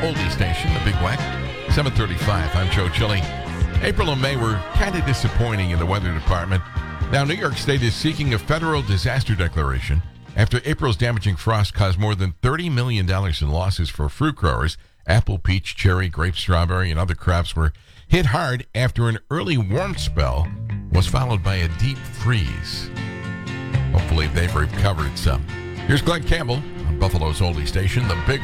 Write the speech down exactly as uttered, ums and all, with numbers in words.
oldie station, the Big Wack, seven thirty-five. I'm Joe Chili. April and May were kind of disappointing in the weather department. Now, New York State is seeking a federal disaster declaration after April's damaging frost caused more than thirty million dollars in losses for fruit growers. Apple, peach, cherry, grape, strawberry, and other crops were hit hard after an early warm spell was followed by a deep freeze. Hopefully they've recovered some. Here's Glenn Campbell on Buffalo's oldie station, the Big